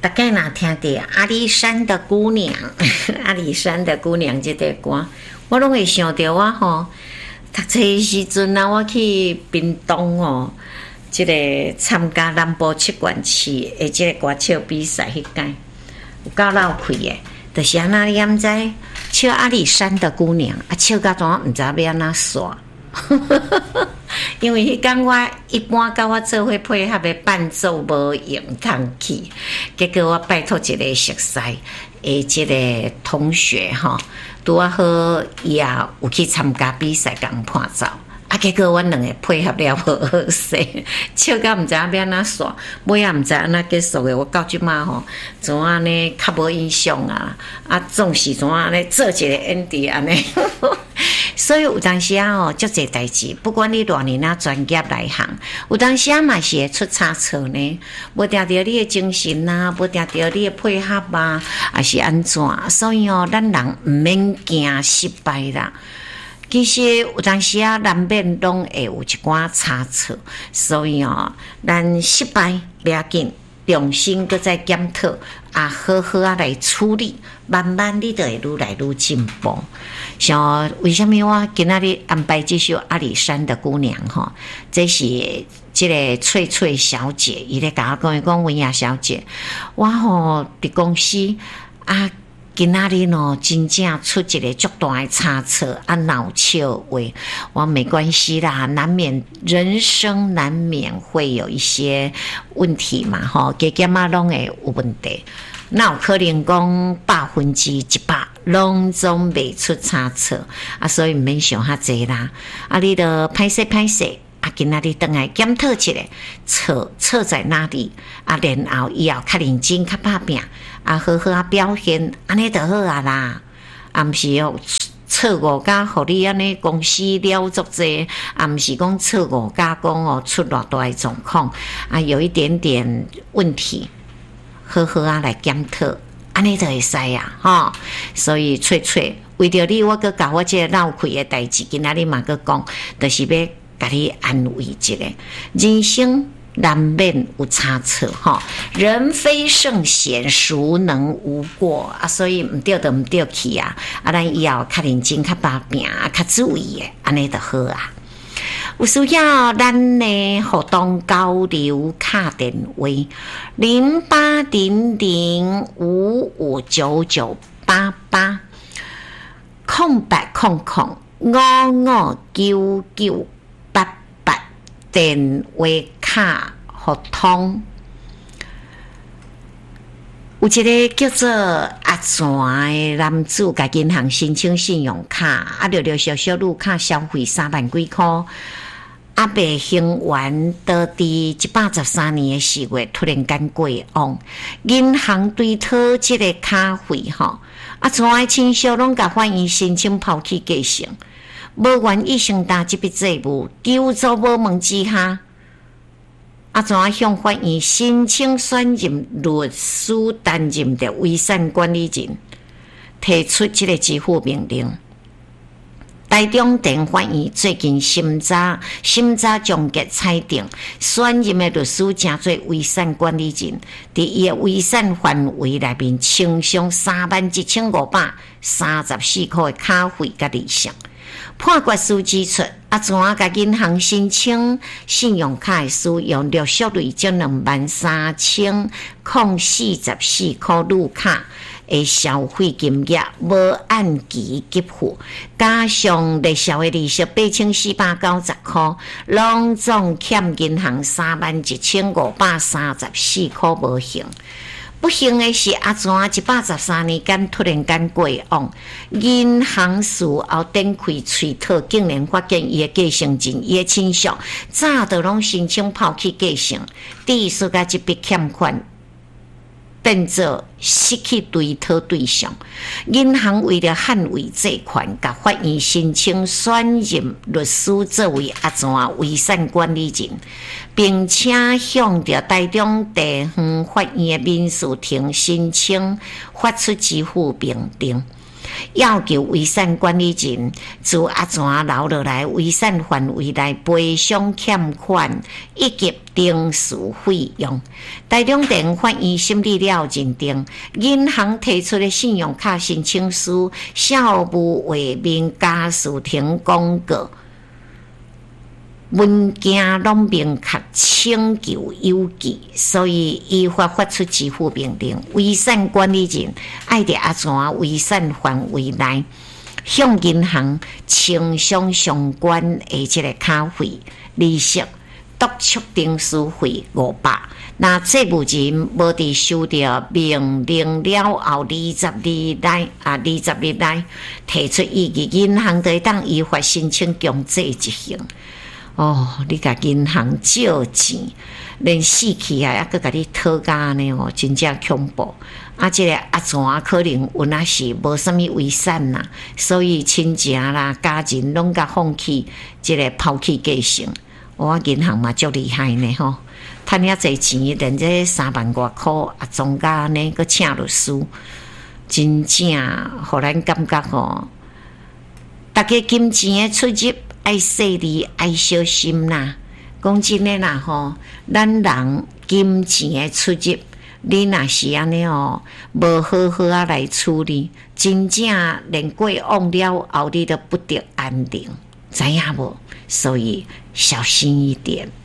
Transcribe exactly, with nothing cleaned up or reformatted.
大概若听到阿里山的姑娘，阿里山的姑娘这个歌，我拢会想到我吼，读册的时阵啊，我去屏东哦，这个参加南部七管区的这个歌唱比赛迄届，有够闹开的，就是安那你毋知唱阿里山的姑娘，啊唱到怎毋知要安怎煞。因为迄天我一般甲我做伙配合的伴奏无用通去，结果我拜托一个熟识的即个同学吼，拄啊好伊也有去参加比赛，共伴奏。啊，结果阮两个配合了无好势，笑到毋知影要安怎煞，尾也毋知安怎结束的。我到即马吼，怎啊呢较无印象啊，啊总是怎啊呢做一个 ending 安尼。所以有当时啊吼，足侪代志，不管你偌年啊专业来行，有当时啊嘛是会出差错呢。无定着你的精神啊，无定着你的配合啊，还是安怎？所以哦，咱人毋免惊失败啦。其实有当时啊，难免拢会有一寡差错，所以哦，咱失败不要紧，重新搁再检讨，啊，好好啊来处理，慢慢你就会愈来愈进步。像为什么我今仔日安排这首阿里山的姑娘吼？这是这个翠翠小姐，伊咧甲我讲，伊讲文雅小姐，我吼伫公司啊。今仔日呢，真正出一个足大的差错啊，闹笑话，我没关系啦，难免人生难免会有一些问题嘛，吼，加减啊拢会有问题，那有可能讲百分之一百拢总袂出差错啊，所以毋免想遐济啦，啊，你着歹势歹势。啊，今仔日倒来检讨一下，错错在哪里？啊，然后以后较认真、较拍拼，啊，好好啊表现，安尼就好啊啦。啊，毋是哦，错误甲互你安尼公司了足济，啊，毋是讲错误甲讲哦出偌大的状况，啊，有一点点问题，好好啊来检讨，安尼就会使啊，吼。所以翠翠为着你，我搁甲我这个闹开的代志，今仔日嘛搁讲，就是要。甲你安慰一下，人生难免有差错哈，人非圣贤，孰能无过啊？所以唔对就唔对去啊！啊，咱以后较认真、较把柄、较注意的，安尼就好啊。有需要咱呢互动交流卡电话零八零零五五九九八八空白空空五五九九。八八电话卡互通，有一个叫做阿全的男子，甲银行申请信用卡，啊，六六小小路卡消费三万几块，啊，未还完，到伫一百十三年的四月，突然间过往，银行对讨这个卡费吼，啊，全的亲属拢甲反映申请抛弃继承。无愿意承担这笔债务，求助无门之下，啊，怎向法院申请选任律师担任的遗产管理人，提出这个支付命令。台中地法院最近审查审查终结裁定，选任的律师正做遗产管理人，伫伊的遗产范围内面清偿三万一千五百三十四块的卡费甲利息。判决书指出，啊，怎啊甲银行申请信用卡的使用陆续累积两万三千零四十四块路卡的消费金额无按期给付，加上利息的利息八千四百九十块，拢总欠银行三万一千五百三十四块无还。不幸的是，阿全一百十三年间突然间过往，银行事后展开催讨，竟然发现伊的继承人、伊的亲属早就拢申请抛弃继承，抵数甲这笔欠款变作失去追讨对象。银行为了捍卫这款，甲法院申请选任律师作为阿全遗产管理人，并且向着台中地方法院的民事庭申请发出支付命令。 要求遗产管理人自阿全留落来遗产范围内赔偿欠款以及定时费用。台中地法院审理了认定，银行提出的信用卡申请书校务为民家事庭公告。文件拢明确请求有据，所以依法发出支付命令。遗产管理人爱伫阿全遗产范围内，向银行清偿相关的这个卡费、利息、督促定时费五百。那债务人无伫收到命令了后二十日内啊，二十日内提出异议，银行就会当依法申請强制执行。哦，你甲银行借钱，连死去啊，还佫甲你讨价呢哦，真正恐怖。啊，这个阿全可能有那是无啥物遗产啦，所以亲情啦、家人拢甲放弃，这个抛弃继承。我银行嘛足厉害呢吼，趁遐侪钱，连这三万外箍啊，中间呢佫请律师，真正互咱感觉吼，大家金钱的出入。爱细腻，爱小心啦。讲真诶啦吼，咱人金钱诶出入，你若是安尼哦，无好好啊来处理，真正连过往了后，你都不得安定，知影无？所以小心一点。